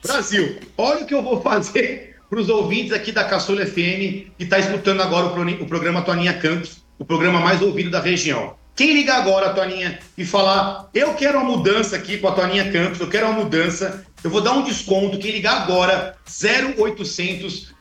Brasil, olha o que eu vou fazer para os ouvintes aqui da Caçula FM que está escutando agora o programa Toninha Campos, o programa mais ouvido da região. Quem ligar agora, Toninha, e falar, eu quero uma mudança aqui com a Toninha Campos, eu quero uma mudança, eu vou dar um desconto. Quem ligar agora, 0800